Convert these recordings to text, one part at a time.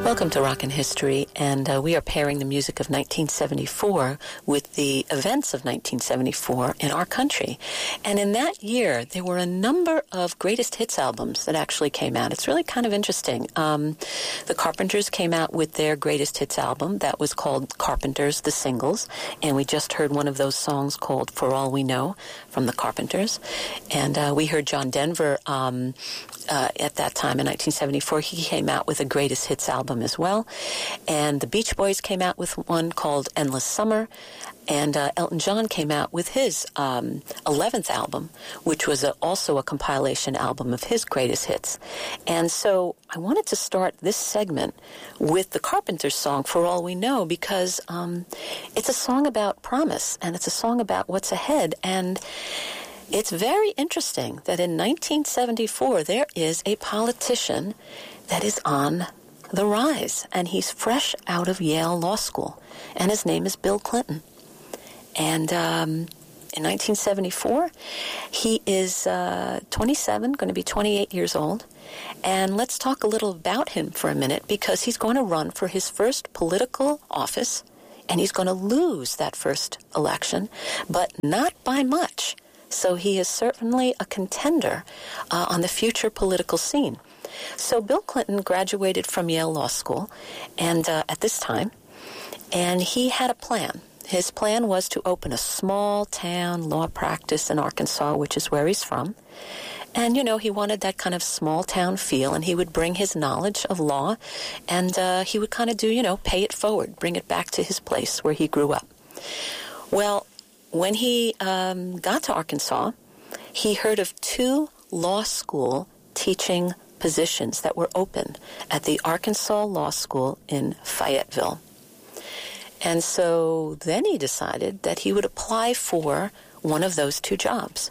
Welcome to Rockin' History, and we are pairing the music of 1974 with the events of 1974 in our country. And in that year, there were a number of greatest hits albums that actually came out. It's really kind of interesting. The Carpenters came out with their greatest hits album. That was called Carpenters, the Singles, and we just heard one of those songs called For All We Know from the Carpenters. And we heard John Denver at that time in 1974. He came out with a greatest hits album as well. And the Beach Boys came out with one called Endless Summer. And Elton John came out with his 11th album, which was also a compilation album of his greatest hits. And so I wanted to start this segment with the Carpenters song, For All We Know, because it's a song about promise, and it's a song about what's ahead. And it's very interesting that in 1974, there is a politician that is on the rise, and he's fresh out of Yale Law School, and his name is Bill Clinton. And in 1974, he is 27, going to be 28 years old. And let's talk a little about him for a minute, because he's going to run for his first political office, and he's going to lose that first election, but not by much. So he is certainly a contender on the future political scene. So Bill Clinton graduated from Yale Law School and at this time, and he had a plan. His plan was to open a small-town law practice in Arkansas, which is where he's from. And, you know, he wanted that kind of small-town feel, and he would bring his knowledge of law, and he would kind of do, you know, pay it forward, bring it back to his place where he grew up. Well, when he got to Arkansas, he heard of two law school teaching positions that were open at the Arkansas Law School in Fayetteville. And so then he decided that he would apply for one of those two jobs.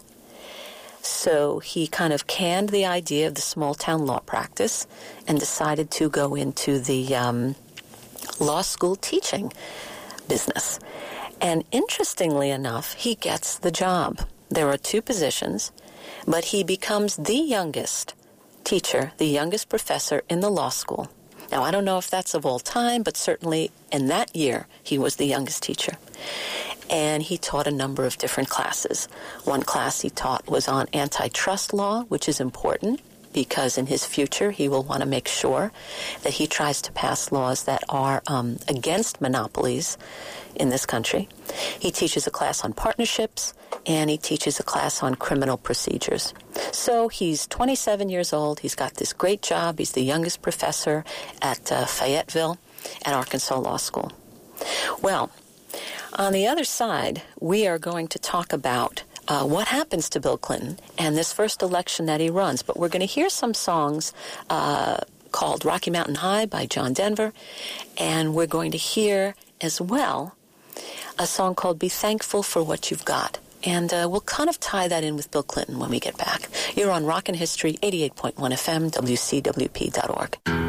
So he kind of canned the idea of the small-town law practice and decided to go into the law school teaching business. And interestingly enough, he gets the job. There are two positions, but he becomes the youngest teacher, the youngest professor in the law school. Now, I don't know if that's of all time, but certainly in that year, he was the youngest teacher. And he taught a number of different classes. One class he taught was on antitrust law, which is important because in his future he will want to make sure that he tries to pass laws that are against monopolies in this country. He teaches a class on partnerships, and he teaches a class on criminal procedures. So he's 27 years old. He's got this great job. He's the youngest professor at Fayetteville at Arkansas Law School. Well, on the other side, we are going to talk about what happens to Bill Clinton and this first election that he runs. But we're going to hear some songs called Rocky Mountain High by John Denver, and we're going to hear as well a song called Be Thankful for What You've Got. And we'll kind of tie that in with Bill Clinton when we get back. You're on Rockin' History, 88.1 FM, WCWP.org.